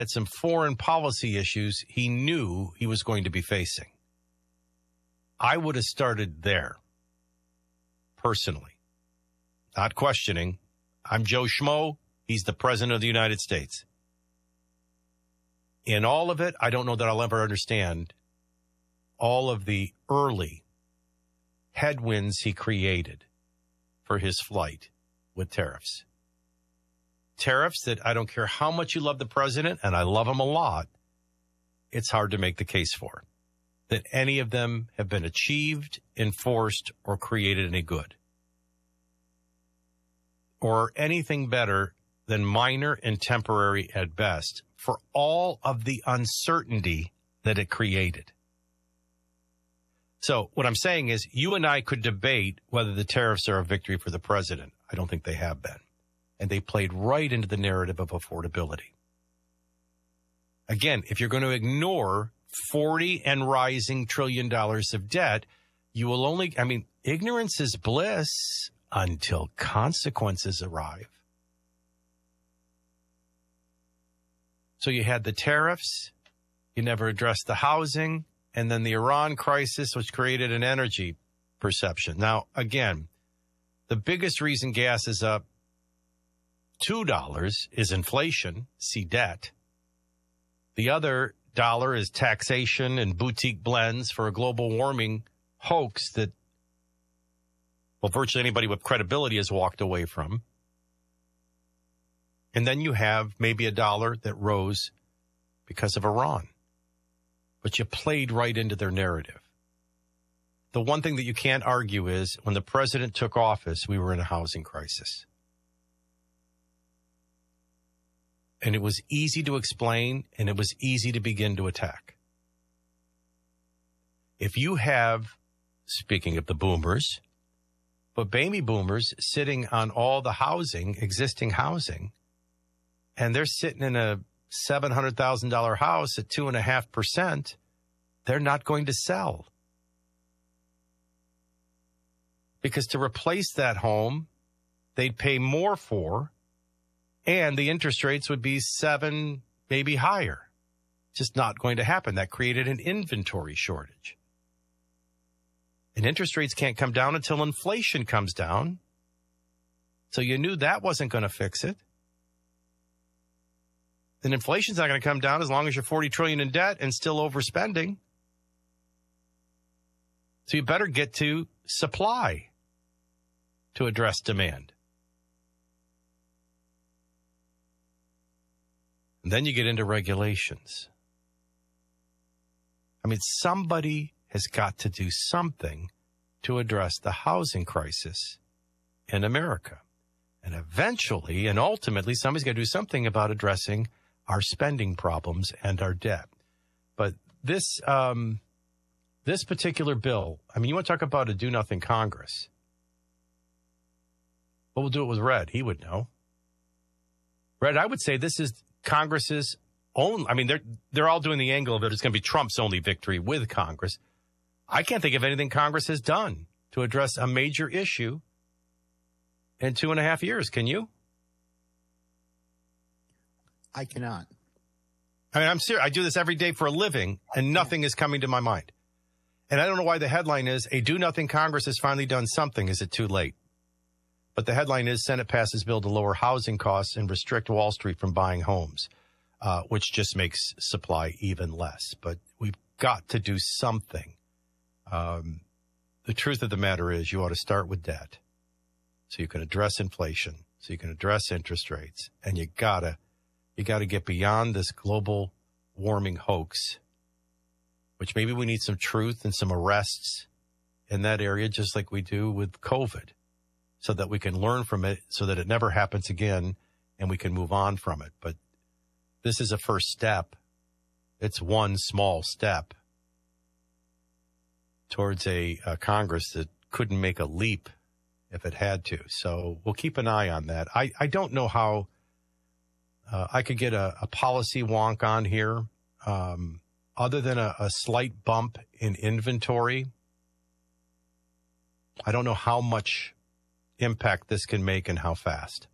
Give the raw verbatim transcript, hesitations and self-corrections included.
at some foreign policy issues he knew he was going to be facing. I would have started there, personally. Not questioning. I'm Joe Schmo. He's the president of the United States. In all of it, I don't know that I'll ever understand all of the early headwinds he created for his flight with tariffs. Tariffs that I don't care how much you love the president, and I love him a lot, it's hard to make the case for that any of them have been achieved, enforced, or created any good. Or anything better than minor and temporary at best for all of the uncertainty that it created. So what I'm saying is you and I could debate whether the tariffs are a victory for the president. I don't think they have been. And they played right into the narrative of affordability. Again, if you're going to ignore forty and rising trillion dollars of debt, you will only, I mean, ignorance is bliss until consequences arrive. So you had the tariffs, you never addressed the housing, and then the Iran crisis, which created an energy perception. Now, again, the biggest reason gas is up two dollars is inflation, see debt. The other dollar is taxation and boutique blends for a global warming hoax that, well, virtually anybody with credibility has walked away from. And then you have maybe a dollar that rose because of Iran. But you played right into their narrative. The one thing that you can't argue is when the president took office, we were in a housing crisis. And it was easy to explain, and it was easy to begin to attack. If you have, speaking of the boomers, but baby boomers sitting on all the housing, existing housing, and they're sitting in a seven hundred thousand dollars house at two point five percent, they're not going to sell. Because to replace that home, they'd pay more for, and the interest rates would be seven, maybe higher. Just not going to happen. That created an inventory shortage. And interest rates can't come down until inflation comes down. So you knew that wasn't going to fix it. Then inflation's not going to come down as long as you're forty trillion dollars in debt and still overspending. So you better get to supply to address demand. And then you get into regulations. I mean, somebody has got to do something to address the housing crisis in America. And eventually and ultimately, somebody's got to do something about addressing our spending problems and our debt. But this um, this particular bill, I mean, you want to talk about a do-nothing Congress. Well, we'll do it with Red. He would know. Red, I would say this is Congress's own. I mean, they're they're all doing the angle of it. It's going to be Trump's only victory with Congress. I can't think of anything Congress has done to address a major issue in two and a half years. Can you? I cannot. I mean, I'm serious. I do this every day for a living, and nothing is coming to my mind. And I don't know why the headline is, a do-nothing Congress has finally done something. Is it too late? But the headline is, Senate passes bill to lower housing costs and restrict Wall Street from buying homes, uh, which just makes supply even less. But we've got to do something. Um, the truth of the matter is you ought to start with debt so you can address inflation, so you can address interest rates, and you gotta You got to get beyond this global warming hoax, which maybe we need some truth and some arrests in that area, just like we do with COVID, so that we can learn from it, so that it never happens again, and we can move on from it. But this is a first step. It's one small step towards a, a Congress that couldn't make a leap if it had to. So we'll keep an eye on that. I, I don't know how Uh, I could get a, a policy wonk on here. Um, other than a, a slight bump in inventory, I don't know how much impact this can make and how fast.